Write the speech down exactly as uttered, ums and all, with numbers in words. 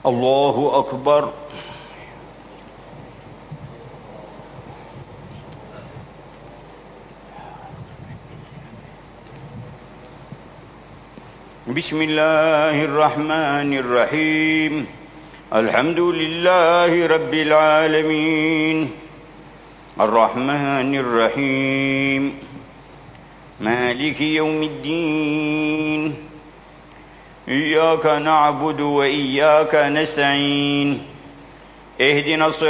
الله أكبر. بسم الله الرحمن الرحيم. الحمد لله رب العالمين الرحمن الرحيم مالك يوم الدين إياك نعبد وإياك نستعين اهدنا الصراط